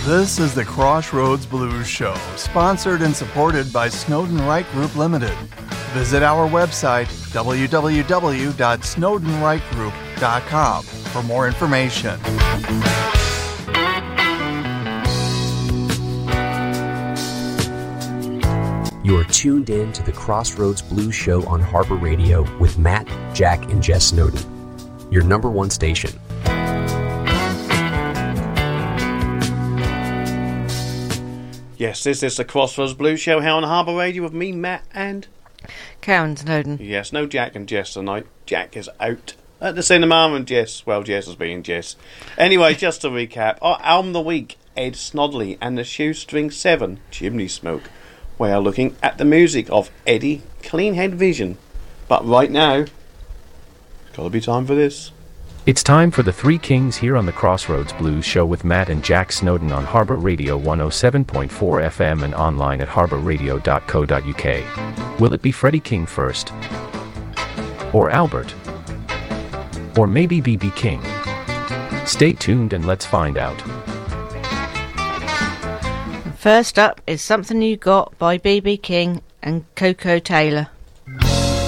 This is the Crossroads Blues Show, sponsored and supported by Snowden Wright Group Limited. Visit our website, www.snowdenwrightgroup.com, for more information. You are tuned in to the Crossroads Blues Show on Harbor Radio with Matt, Jack, and Jess Snowden, your number one station. Yes, this is the Crossroads Blues Show here on Harbour Radio with me, Matt, and Karen Snowden. Yes, no Jack and Jess tonight. Jack is out at the cinema and Jess is being Jess. Anyway, just to recap, our album of the week, Ed Snodley and the Shoestring 7, Chimney Smoke. We are looking at the music of Eddie Cleanhead Vision. But right now, it's got to be time for this. It's time for the Three Kings here on the Crossroads Blues Show with Matt and Jack Snowden on Harbour Radio 107.4 FM and online at harbourradio.co.uk. Will it be Freddie King first? Or Albert? Or maybe B.B. King? Stay tuned and let's find out. First up is Something You Got by B.B. King and Coco Taylor.